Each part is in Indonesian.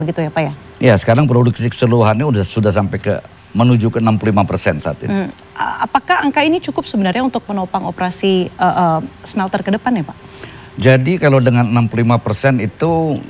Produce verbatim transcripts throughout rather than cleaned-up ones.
begitu ya Pak ya? Ya, sekarang produksi keseluruhannya udah sudah sampai ke menuju ke enam puluh lima persen saat ini. Hmm. Apakah angka ini cukup sebenarnya untuk menopang operasi uh, uh, smelter ke depan ya Pak? Jadi kalau dengan enam puluh lima persen itu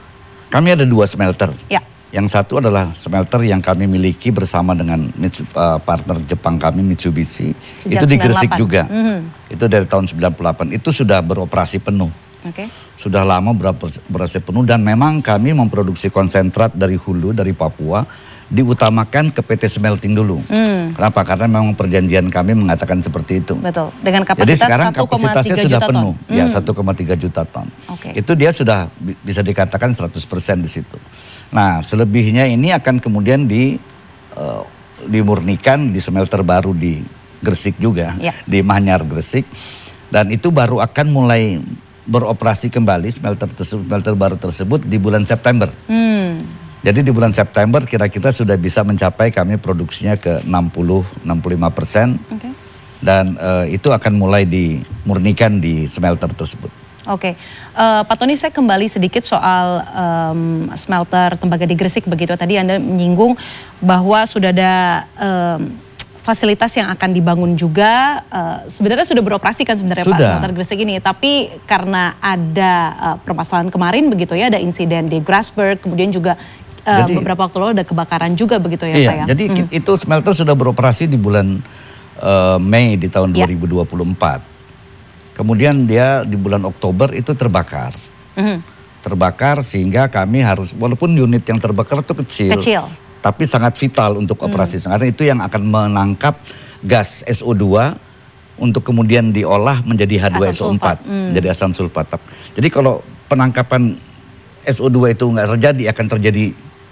kami ada dua smelter. Ya. Yang satu adalah smelter yang kami miliki bersama dengan uh, partner Jepang kami Mitsubishi. Sejak itu di Gresik juga. Mm-hmm. Itu dari tahun sembilan puluh delapan. Itu sudah beroperasi penuh. Okay. Sudah lama beroperasi penuh dan memang kami memproduksi konsentrat dari hulu, dari Papua. Diutamakan ke P T Smelting dulu. Mm. Kenapa? Karena memang perjanjian kami mengatakan seperti itu. Betul. Dengan kapasitas Jadi sekarang kapasitasnya sudah penuh. Ton. Ya mm. satu koma tiga juta ton. Okay. Itu dia sudah bisa dikatakan seratus persen di situ. Nah selebihnya ini akan kemudian di, uh, dimurnikan di smelter baru di Gresik juga. Yeah. Di Manyar Gresik. Dan itu baru akan mulai beroperasi kembali smelter tersebut, smelter baru tersebut di bulan September. Hmm. Jadi di bulan September kira-kira sudah bisa mencapai kami produksinya ke enam puluh sampai enam puluh lima persen. Okay. Dan uh, itu akan mulai dimurnikan di smelter tersebut. Oke, okay. uh, Pak Tony, saya kembali sedikit soal um, smelter tembaga di Gresik begitu. Tadi Anda menyinggung bahwa sudah ada um, fasilitas yang akan dibangun juga. Uh, sebenarnya sudah beroperasi kan sebenarnya Pak smelter Gresik ini. Tapi karena ada uh, permasalahan kemarin begitu ya, ada insiden di Grasberg, kemudian juga Uh, jadi, beberapa waktu lalu ada kebakaran juga begitu ya iya, Pak ya? Jadi hmm. itu smelter sudah beroperasi di bulan uh, Mei di tahun ya. dua ribu dua puluh empat. Kemudian dia di bulan Oktober itu terbakar. Hmm. Terbakar sehingga kami harus, walaupun unit yang terbakar itu kecil. Kecil. Tapi sangat vital untuk operasi. Hmm. Karena itu yang akan menangkap gas S O dua untuk kemudian diolah menjadi H dua S O empat. Hmm. Menjadi asam sulfat. Jadi kalau penangkapan S O dua itu nggak terjadi, akan terjadi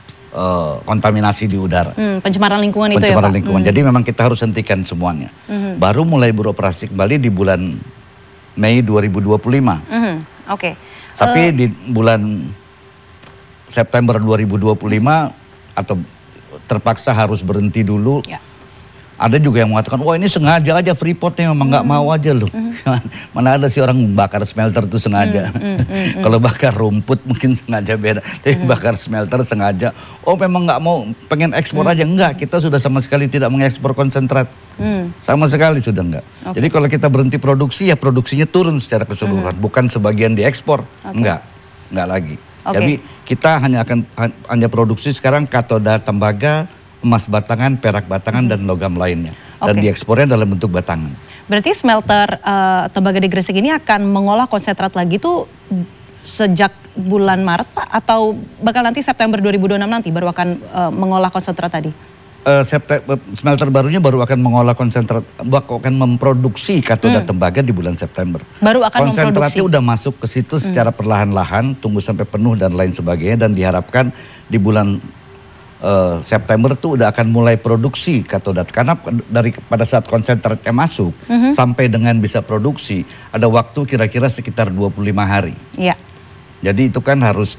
Uh, kontaminasi di udara. Hmm, pencemaran lingkungan itu ya Pak? Pencemaran lingkungan. Hmm. Jadi memang kita harus hentikan semuanya. Hmm. Baru mulai beroperasi kembali di bulan Mei dua ribu dua puluh lima. Hmm. Oke. Okay. Tapi uh, di bulan September dua ribu dua puluh lima atau terpaksa harus berhenti dulu. Ya. Ada juga yang mengatakan, wah ini sengaja aja Freeport-nya memang nggak hmm. mau aja loh. Hmm. Mana ada sih orang bakar smelter itu sengaja. Hmm. Hmm. Hmm. Kalau bakar rumput mungkin sengaja beda. Tapi hmm. bakar smelter sengaja, oh memang nggak mau, pengen ekspor hmm. aja. Enggak, kita sudah sama sekali tidak mengekspor konsentrat. Hmm. Sama sekali sudah enggak. Okay. Jadi kalau kita berhenti produksi, ya produksinya turun secara keseluruhan. Hmm. Bukan sebagian diekspor, okay. enggak. Enggak lagi. Okay. Jadi kita hanya akan hanya produksi sekarang katoda tembaga, emas batangan, perak batangan, hmm. dan logam lainnya. Dan okay. diekspornya dalam bentuk batangan. Berarti smelter uh, tembaga di Gresik ini akan mengolah konsentrat lagi tuh sejak bulan Maret Pak? Atau bakal nanti September dua ribu dua puluh enam nanti baru akan uh, mengolah konsentrat tadi? Uh, September, smelter barunya baru akan mengolah konsentrat, akan memproduksi katoda hmm. tembaga di bulan September. Baru akan konsentratnya memproduksi. Udah masuk ke situ secara hmm. perlahan-lahan, tunggu sampai penuh dan lain sebagainya. Dan diharapkan di bulan Uh, September tuh udah akan mulai produksi katoda, karena dari pada saat konsentratnya masuk mm-hmm. sampai dengan bisa produksi ada waktu kira-kira sekitar dua puluh lima hari. Iya. Jadi itu kan harus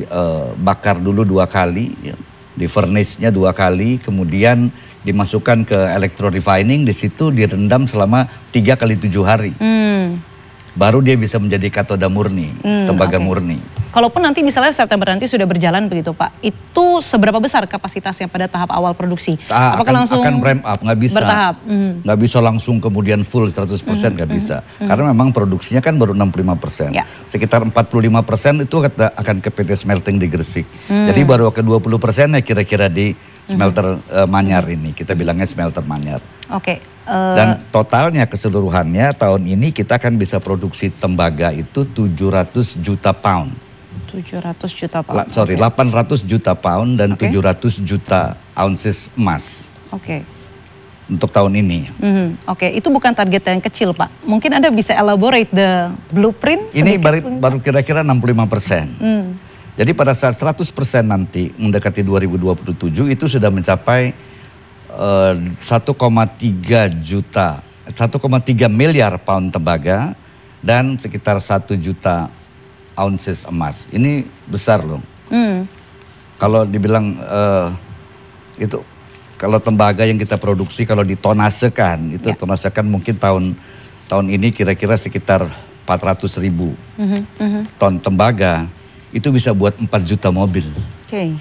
dibakar uh, dulu dua kali, ya. Di furnace-nya dua kali, kemudian dimasukkan ke electro refining, di situ direndam selama tiga kali tujuh hari. Mm. Baru dia bisa menjadi katoda murni, hmm, tembaga okay. murni. Kalaupun nanti misalnya September nanti sudah berjalan begitu Pak, itu seberapa besar kapasitasnya pada tahap awal produksi? Ta Apakah akan, langsung akan ramp up, nggak bisa. Bertahap? Hmm. Nggak bisa langsung kemudian full seratus persen, nggak hmm, bisa. Hmm, Karena memang produksinya kan baru enam puluh lima persen. Ya. Sekitar empat puluh lima persen itu akan ke P T Smelting di Gresik. Hmm. Jadi baru ke dua puluh persen ya kira-kira di smelter hmm. uh, Manyar ini. Kita bilangnya smelter Manyar. Oke. Okay. Uh, Dan totalnya keseluruhannya tahun ini kita akan bisa produksi tembaga itu tujuh ratus juta pound. tujuh ratus juta pound. La, sorry, okay. delapan ratus juta pound dan okay. tujuh ratus juta ounces emas. Oke. Okay. Untuk tahun ini. Mm-hmm. Oke, okay. Itu bukan target yang kecil Pak. Mungkin Anda bisa elaborate the blueprint? Ini baru, baru kira-kira enam puluh lima persen. Mm. Jadi pada saat seratus persen nanti mendekati dua ribu dua puluh tujuh itu sudah mencapai Uh, satu koma tiga juta, satu koma tiga miliar pound tembaga dan sekitar satu juta ounces emas. Ini besar loh. Hmm. Kalau dibilang uh, itu, kalau tembaga yang kita produksi kalau ditonasekan, itu ya. tonasekan mungkin tahun tahun ini kira-kira sekitar empat ratus ribu uh-huh, uh-huh. ton tembaga, itu bisa buat empat juta mobil. Okay.